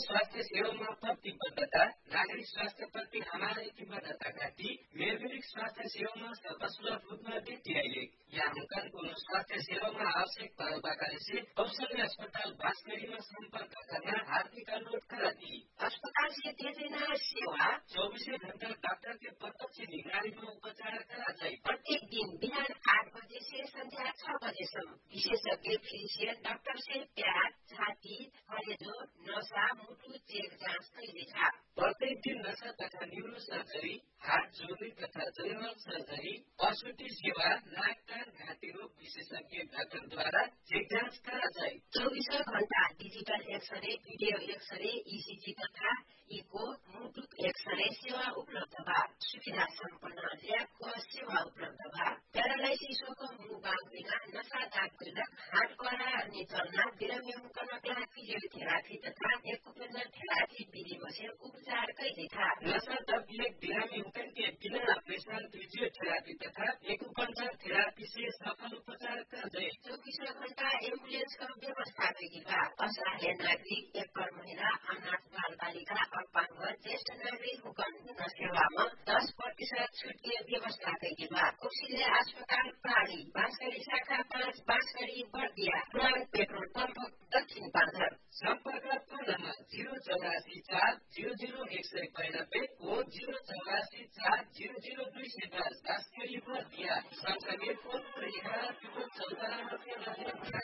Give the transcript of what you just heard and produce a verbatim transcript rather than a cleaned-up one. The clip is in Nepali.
स्वास्थ्य सेवामा प्रतिबद्धता, नागरिक स्वास्थ्यप्रति हमारा प्रतिबद्धता ती मेरगरिक स्वास्थ्य सेवामा सर्वसुलभ रूपमा देखिए यहाँ कोनो स्वास्थ्य सेवामा आवश्यक पड़ने से कौशल्य अस्पताल बांसगढ़ी में संपर्क करना हार्दिक अनुरोध करा दी। अस्पताल से दिए जाने सेवा चौबीसों घंटा डॉक्टर के प्रत्यक्ष निगरानी में उपचार करा जाए। प्रत्येक दिन बिहान आठ बजे से संध्या छह बजे तक विशेषज्ञ फिजिशियन डॉक्टर से प्यार, छाती, कलेजो, नसा, मुटु चेक जांच कैले था। प्रत्येक दिन नशा तथा न्यूरो सर्जरी, हार्ट जोड़ने तथा जनरल सर्जरी, प्रसूति सेवा, नाक कान घाटी रोग विशेषज्ञ डॉक्टर द्वारा चेक जांच करा जाए। चौबीसों घंटा digital x-ray, video x-ray, ECG तथा इको, मुटु एक्सरे सेवा उपलब्ध बा। सुविधा संपन्न लैब सेवा उपलब्ध बा। पैरालाइसिस को मुंह बांधना, नशा दाग करना, हाथ द्वारा निचलना, बिरामी मुकनकला फिजियोथेरापी तथा एक्युपेंशर थेरापी विधि में उपचार कैले था। नशा दबिए बिरामी के बिना ऑपरेशन फिजियोथेरापी तथा एक्युपेंशर थेरापी से सफल उपचार कर दे। चौबीसों घंटा एम्बुलेंस का व्यवस्था कैले बा। असहाय नागरिक, एकल महिला, अनाथ बाल बालिका, अपांग, ज्येष्ठ नागरिक मुकन सेवा में दस प्रतिशत छूट की व्यवस्था कैले बा। कौशल्य अस्पताल प्राणी बांसगढ़ी शाखा पांच बांसगढ़ी बर्दिया पुरान पेट्रोल पंप दक्षिण पार्धर। संपर्क फोन नंबर जीरो चौरासी चार जीरो जीरो एक सौ बयानबे और जीरो चौरासी चार जीरो जीरो दो सौ दस बांसगढ़ी बर्दिया। संसदीय फोन पर ग्यारह चौदह